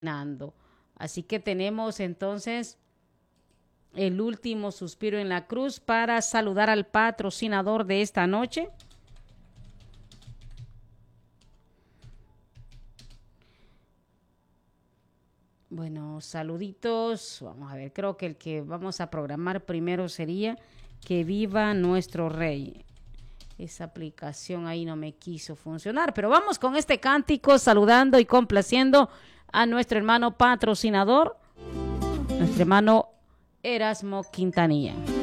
Nando. Así que tenemos entonces el último suspiro en la cruz para saludar al patrocinador de esta noche. Bueno, saluditos. Vamos a ver, creo que el que vamos a programar primero sería Que Viva Nuestro Rey. Esa aplicación ahí no me quiso funcionar, pero vamos con este cántico saludando y complaciendo a nuestro hermano patrocinador, nuestro hermano Erasmo Quintanilla.